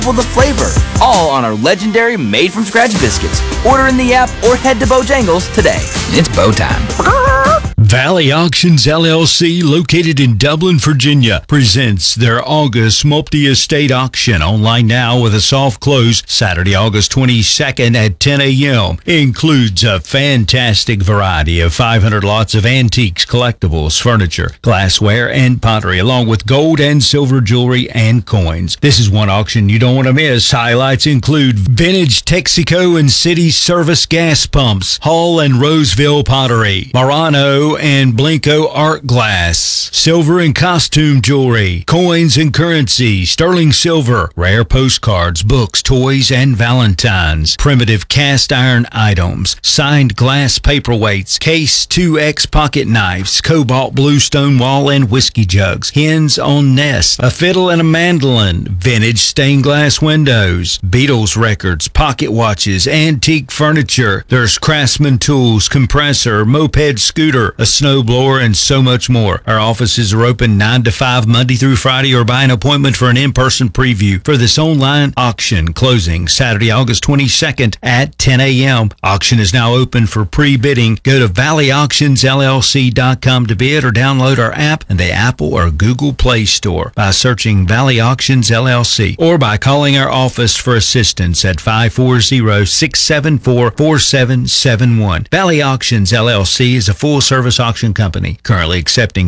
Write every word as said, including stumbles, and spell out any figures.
for the flavor, all on our legendary made-from-scratch biscuits. Order in the app or head to Bojangles today. It's Bo time. Valley Auctions, L L C, located in Dublin, Virginia, presents their August multi-estate auction. Online now with a soft close Saturday, August twenty-second at ten a.m. Includes a fantastic variety of five hundred lots of antiques, collectibles, furniture, glassware, and pottery, along with gold and silver jewelry and coins. This is one auction you don't want to miss. Highlights include vintage Texaco and City Service gas pumps, Hall and Roseville pottery, Murano and Blinko art glass, silver and costume jewelry, coins and currency, sterling silver, rare postcards, books, toys, and valentines, primitive cast iron items, signed glass paperweights, Case two X pocket knives, cobalt blue stonewall and whiskey jugs, hens on nest, a fiddle and a mandolin, vintage stained glass windows, Beatles records, pocket watches, antique furniture. There's Craftsman tools, compressor, moped scooter, a snowblower, and so much more. Our offices are open nine to five Monday through Friday, or by an appointment for an in-person preview for this online auction closing Saturday, August twenty-second at ten a.m. Auction is now open for pre-bidding. Go to valley auctions l l c dot com to bid or download our app in the Apple or Google Play Store by searching Valley Auctions L L C or by calling our office for assistance at five four zero, six seven four, four seven seven one. Valley Auctions L L C is a full-service auction company currently accepting